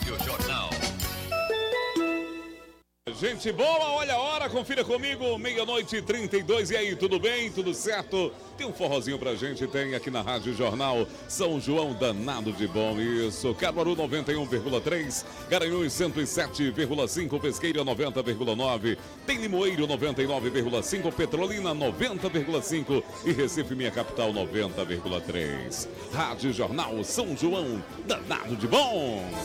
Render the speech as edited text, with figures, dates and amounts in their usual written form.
Rádio Jornal. Gente boa, olha a hora, confira comigo, 00:32. E aí, tudo bem? Tudo certo? Tem um forrozinho pra gente, tem aqui na Rádio Jornal. São João danado de bom, isso. Caruaru 91,3, Garanhuns 107,5, Pesqueira 90,9, tem Limoeiro 99,5, Petrolina 90,5 e Recife, minha capital, 90,3. Rádio Jornal São João danado de bom.